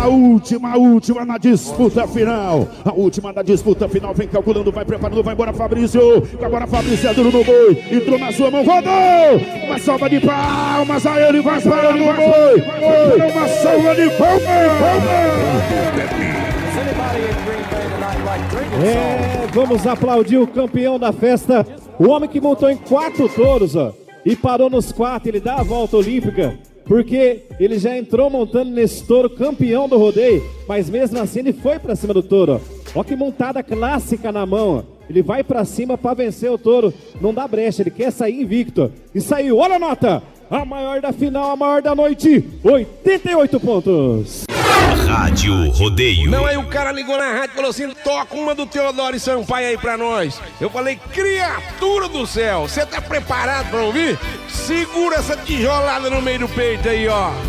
última na disputa final. A última da disputa final. Vem calculando, vai preparando, vai embora Fabrício. Agora Fabrício é duro no boi. Entrou na sua mão, rodou. Uma salva de palmas a ele, vai parando o boi. Uma salva de palmas. Vamos aplaudir o campeão da festa. O homem que montou em 4 touros, ó, e parou nos 4, ele dá a volta olímpica, porque ele já entrou montando nesse touro, campeão do rodeio, mas mesmo assim ele foi pra cima do touro, ó. Ó que montada clássica na mão, ó. Ele vai pra cima pra vencer o touro, não dá brecha, ele quer sair invicto. E saiu, olha a nota, a maior da final, a maior da noite, 88 pontos. Rádio Rodeio. Não, aí o cara ligou na rádio e falou assim: toca uma do Teodoro Sampaio aí pra nós. Eu falei: criatura do céu, você tá preparado pra ouvir? Segura essa tijolada no meio do peito aí, ó.